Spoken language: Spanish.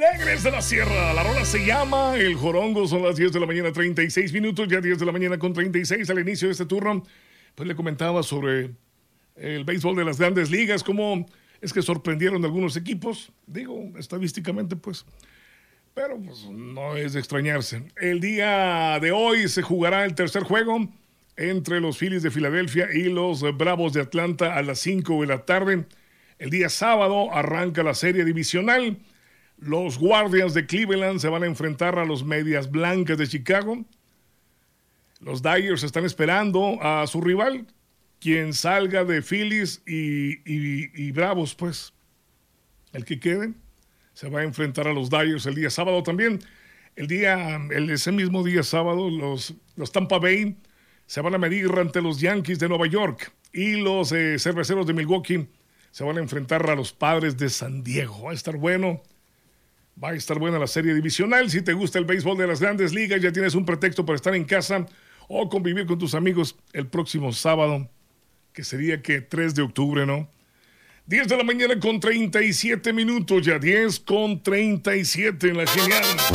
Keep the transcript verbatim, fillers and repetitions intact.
Alegres de la Sierra. La rola se llama El Jorongo. Son las diez de la mañana, treinta y seis minutos. Ya diez de la mañana con treinta y seis al inicio de este turno. Pues le comentaba sobre el béisbol de las grandes ligas, cómo es que sorprendieron algunos equipos. Digo, estadísticamente, pues. Pero pues, no es de extrañarse. El día de hoy se jugará el tercer juego entre los Phillies de Filadelfia y los Bravos de Atlanta a las cinco de la tarde. El día sábado arranca la serie divisional. Los Guardians de Cleveland se van a enfrentar a los Medias Blancas de Chicago. Los Dyers están esperando a su rival, quien salga de Phillies y, y, y Bravos, pues. El que quede se va a enfrentar a los Dyers el día sábado también. El día, el, ese mismo día sábado, los, los Tampa Bay se van a medir ante los Yankees de Nueva York. Y los eh, Cerveceros de Milwaukee se van a enfrentar a los Padres de San Diego. Va a estar bueno. Va a estar buena la serie divisional. Si te gusta el béisbol de las grandes ligas, ya tienes un pretexto para estar en casa o convivir con tus amigos el próximo sábado, que sería que tres de octubre, ¿no? diez de la mañana con treinta y siete minutos, ya diez con treinta y siete en la genial.